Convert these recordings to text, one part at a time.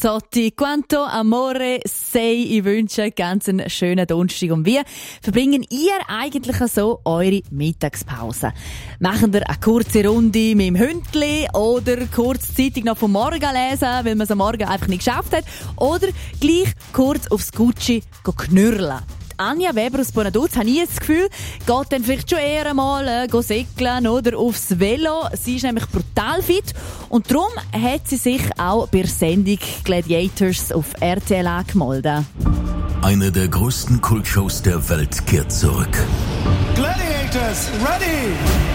Mazzotti, quanto amore sei. Ich wünsche einen ganz schönen Donnerstag. Und wie verbringen ihr eigentlich so eure Mittagspause? Machen ihr eine kurze Runde mit dem Hündli oder kurzzeitig noch vom Morgen lesen, weil man es am Morgen einfach nicht geschafft hat? Oder gleich kurz aufs Gucci knürlen? Anja Weber aus Bonaduz, habe ich das Gefühl, geht dann vielleicht schon eher einmal segeln oder aufs Velo. Sie ist nämlich brutal fit und darum hat sie sich auch bei der Sendung Gladiators auf RTL angemeldet. Eine der größten Kultshows der Welt kehrt zurück. Gladiators, ready!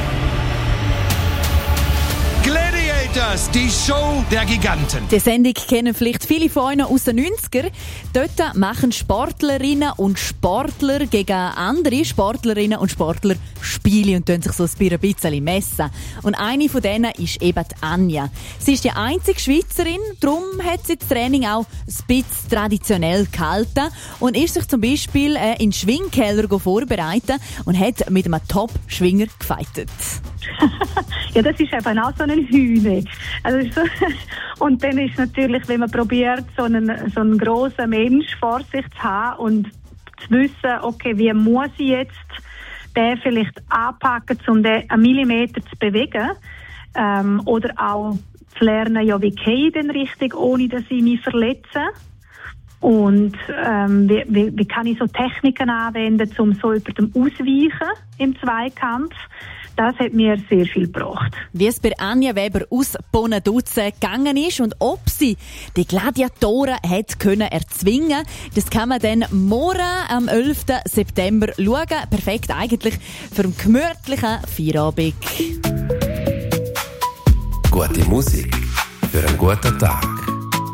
Gladiators, die Show der Giganten. Die Sendung kennen vielleicht viele von euch aus den 90er. Dort machen Sportlerinnen und Sportler gegen andere Sportlerinnen und Sportler Spiele und sich so ein bisschen messen. Und eine von denen ist eben die Anja. Sie ist die einzige Schweizerin, darum hat sie das Training auch ein bisschen traditionell gehalten und ist sich zum Beispiel in den Schwingkeller vorbereitet und hat mit einem Top-Schwinger gefightet. Ja, das ist eben auch so eine Hühne. Also so, und dann ist natürlich, wenn man probiert, so einen grossen Mensch vor sich zu haben und zu wissen, okay, wie muss ich jetzt den vielleicht anpacken, um den einen Millimeter zu bewegen, oder auch zu lernen, ja, wie gehe ich denn richtig, ohne dass ich mich verletze. Und wie kann ich so Techniken anwenden, um so jemandem ausweichen im Zweikampf. Das hat mir sehr viel gebracht. Wie es bei Anja Weber aus Bonaduz gegangen ist und ob sie die Gladiatoren hat können erzwingen, das kann man dann morgen am 11. September schauen. Perfekt eigentlich für einen gemütlichen Feierabend. Gute Musik für einen guten Tag.